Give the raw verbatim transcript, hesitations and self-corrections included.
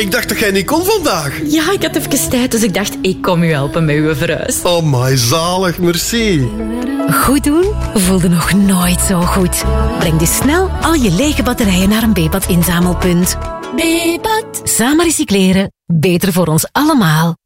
Ik dacht dat jij niet kon vandaag. Ja, ik had even tijd, dus ik dacht, ik kom u helpen met uw verhuis. Oh my, zalig, merci. Goed doen voelde nog nooit zo goed. Breng dus snel al je lege batterijen naar een B E P A D-inzamelpunt. B E P A D. Samen recycleren, beter voor ons allemaal.